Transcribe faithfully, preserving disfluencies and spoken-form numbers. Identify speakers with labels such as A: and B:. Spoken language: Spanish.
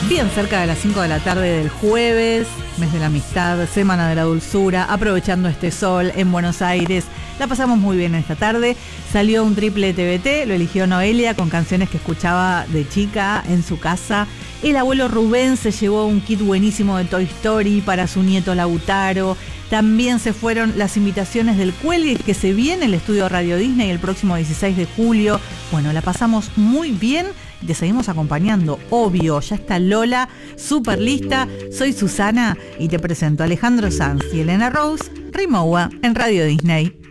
A: Bien cerca de las cinco de la tarde del jueves, mes de la amistad, semana de la dulzura, aprovechando este sol en Buenos Aires. La pasamos muy bien esta tarde. Salió un triple T V T, lo eligió Noelia con canciones que escuchaba de chica en su casa. El abuelo Rubén se llevó un kit buenísimo de Toy Story para su nieto Lautaro. También se fueron las invitaciones del Cuelgue, que se viene el estudio Radio Disney el próximo dieciséis de julio. Bueno, la pasamos muy bien y te seguimos acompañando, obvio. Ya está Lola, súper lista. Soy Susana y te presento a Alejandro Sanz y Elena Rose, Rimowa en Radio Disney.